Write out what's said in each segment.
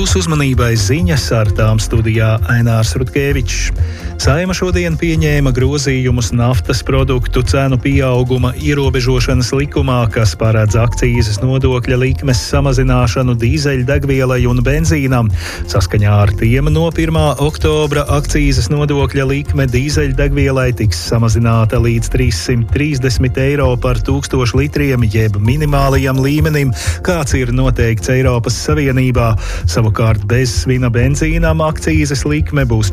Jūsu uzmanībai ziņas, ar tām studijā Ainārs Rutkevičs. Saeima šodien pieņēma grozījumus naftas produktu cenu pieauguma ierobežošanas likumā, kas paredz akcīzes nodokļa likmes samazināšanu dīzeļdegvielai un benzīnam. Saskaņā ar tiem no 1. oktobra akcīzes nodokļa likme dīzeļdegvielai tiks samazināta līdz 330 eiro par 1000 litriem, jeb minimālajam līmenim, kāds ir noteikts Eiropas Savienībā. Savukārt bez svina benzīnam akcīzes likme būs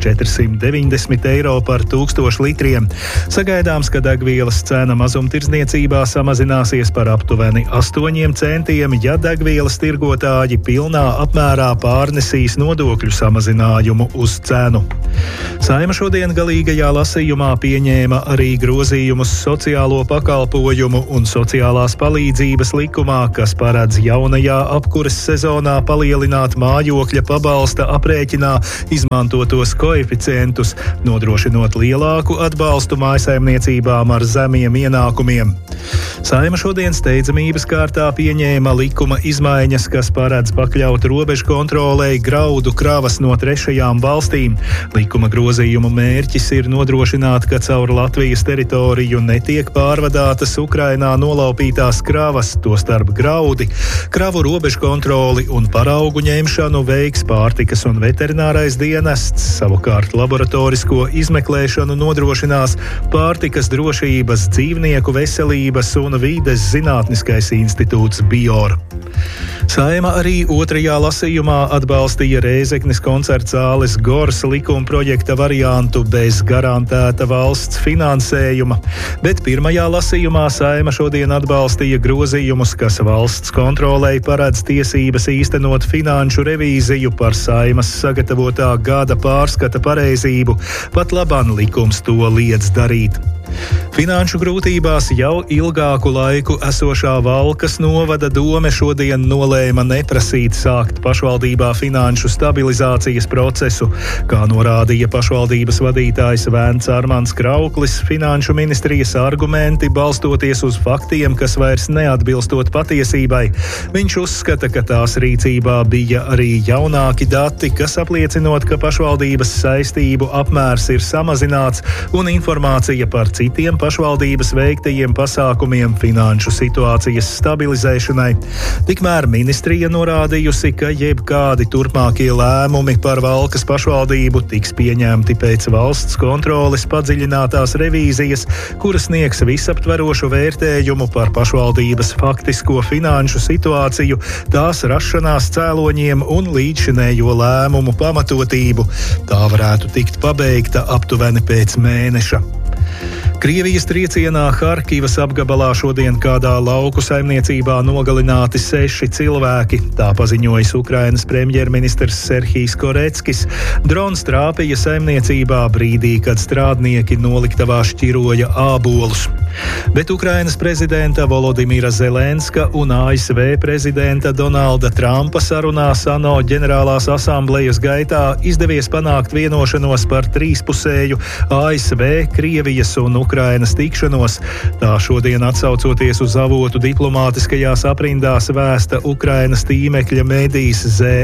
490 eiro par 1000 litriem. Sagaidāms, ka degvielas cena mazumtirdzniecībā samazināsies par aptuveni 8 centiem, ja degvielas tirgotāji pilnā apmērā pārnesīs nodokļu samazinājumu uz cenu. Saeima šodien galīgajā lasījumā pieņēma arī grozījumus sociālo pakalpojumu un sociālās palīdzības likumā, kas paredz jaunajā apkures sezonā palielināt mājokļa pabalsta aprēķinā izmantotos koeficientus, nodrošinot lielāku atbalstu mājsaimniecībām ar zemiem ienākumiem. Saeima šodien steidzamības kārtā pieņēma likuma izmaiņas, kas paredz pakļaut robežu kontrolei graudu kravas no trešajām valstīm. Likuma grozījumu mērķis ir nodrošināt, ka caur Latvijas teritoriju netiek pārvadātas Ukrainā nolaupītās kravas, tostarp graudi. Kravu robežu kontroli un paraugu ņemšanu veiks pārtikas un veterinārais dienests, savukārt laboratorisko izmeklēšanu nodrošinās Pārtikas drošības, dzīvnieku veselības un vides zinātniskais institūts BIOR. Saeima arī otrajā lasījumā atbalstīja Rēzeknes koncertzāles Gors likuma projekta variantu bez garantēta valsts finansējuma, bet pirmajā lasījumā Saeima šodien atbalstīja grozījumus, kas valsts kontrolei paredz tiesības īstenot finanšu revīziju par Saeimas sagatavotā gada pārskata pareizību, pat labāk likums to liedz darīt. Finanšu grūtībās jau ilgāku laiku esošā Valkas novada dome šodien nolēma neprasīt sākt pašvaldībā finanšu stabilizācijas procesu. Kā norādīja pašvaldības vadītājs Vēns Armands Krauklis, finanšu ministrijas argumenti balstoties uz faktiem, kas vairs neatbilstot patiesībai. Viņš uzskata, ka tās rīcībā bija arī jaunāki dati, kas apliecinot, ka pašvaldības saistību apmērs ir samazināts un informācija par citiem pašvaldības veiktajiem pasākumiem finanšu situācijas stabilizēšanai. Tikmēr ministrija norādījusi, ka jebkādi turpmākie lēmumi par Valkas pašvaldību tiks pieņemti pēc valsts kontroles padziļinātās revīzijas, kuras sniegs visaptverošu vērtējumu par pašvaldības faktisko finanšu situāciju, tās rašanās cēloņiem un līdzšinējo lēmumu pamatotību. Tā varētu tikt pabeigta aptuveni pēc mēneša. Krievijas triecienā Harkivas apgabalā šodien kādā lauku saimniecībā nogalināti 6 cilvēki, tā paziņojis Ukrainas premjerministrs Serhijs Koreckis. Drons trāpīja saimniecībā brīdī, kad strādnieki noliktavā šķiroja ābolus. Bet Ukrainas prezidenta Volodimira Zelenska un ASV prezidenta Donalda Trumpa sarunās ANO ģenerālās asamblejas gaitā izdevies panākt vienošanos par trīspusēju ASV, Krievijas un Ukrainas tikšanos. Tā šodien atsaucoties uz avotu diplomātiskajās aprindās vēsta Ukrainas tīmekļa medijs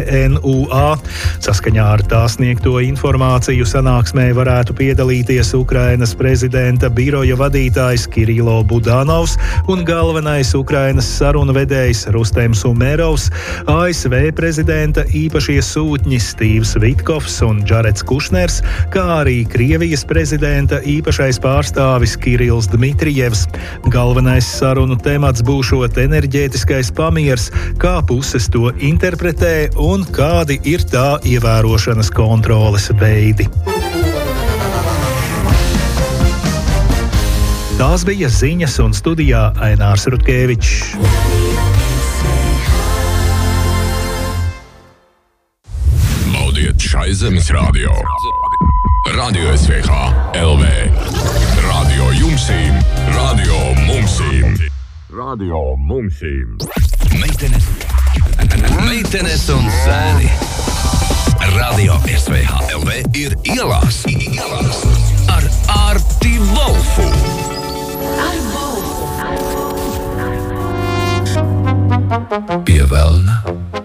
ZNUA. Saskaņā ar tā sniegto informāciju sanāksmē varētu piedalīties Ukrainas prezidenta biroja vadītājs Kirilo Budanovs un galvenais Ukrainas sarunu vedējs Rustems Umerovs, ASV prezidenta īpašie sūtņi Stīvs Vitkovs un Džarets Kušners, kā arī Krievijas prezidenta īpašais pārstāvis Kirils Dmitrijevs. Galvenais sarunu temats būšot enerģētiskais pamiers, kā puses to interpretē un kādi ir tā ievērošanas kontroles veidi. Tās bija ziņas un studijā Ainārs Rutkevičs. Baudiet šai zemes radio. Radio SVH LV. Radio jumsīm. Radio mumsīm. Radio mumsīm. Meitenes un zēni. Radio SVH LV ir ielās. Ar Arti Volfu. Pie velna